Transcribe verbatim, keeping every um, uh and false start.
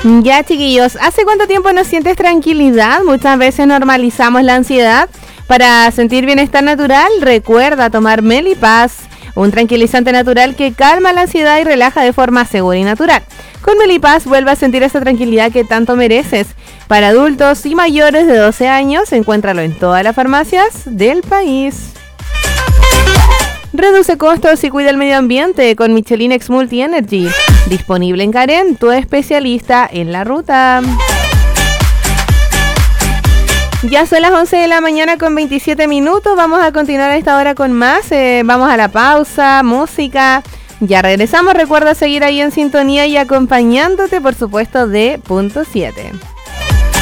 Ya, chiquillos, ¿hace cuánto tiempo no sientes tranquilidad? Muchas veces normalizamos la ansiedad. Para sentir bienestar natural, recuerda tomar Melipaz, un tranquilizante natural que calma la ansiedad y relaja de forma segura y natural. Con Melipaz vuelve a sentir esa tranquilidad que tanto mereces. Para adultos y mayores de doce años, encuéntralo en todas las farmacias del país. Reduce costos y cuida el medio ambiente con Michelin X Multi Energy. Disponible en Karen, tu especialista en la ruta. Ya son las once de la mañana con veintisiete minutos. Vamos a continuar a esta hora con más. Eh, vamos a la pausa, música. Ya regresamos. Recuerda seguir ahí en sintonía y acompañándote, por supuesto, de Punto siete.